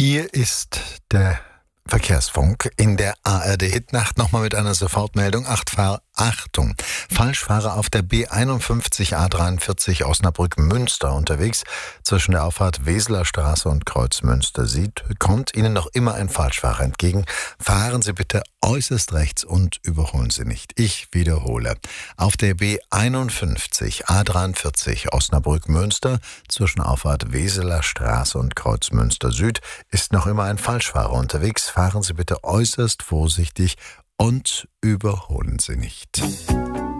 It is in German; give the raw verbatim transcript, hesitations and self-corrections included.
Hier ist der Verkehrsfunk in der A R D-Hitnacht nochmal mit einer Sofortmeldung. Acht, Achtung, Falschfahrer auf der B einundfünfzig A dreiundvierzig Osnabrück-Münster unterwegs. Zwischen der Auffahrt Weseler Straße und Kreuz Münster Süd kommt Ihnen noch immer ein Falschfahrer entgegen. Fahren Sie bitte äußerst rechts und überholen Sie nicht. Ich wiederhole. Auf der B einundfünfzig A dreiundvierzig Osnabrück-Münster zwischen Auffahrt Weseler Straße und Kreuz Münster Süd ist noch immer ein Falschfahrer unterwegs. Fahren Sie bitte äußerst vorsichtig und überholen Sie nicht.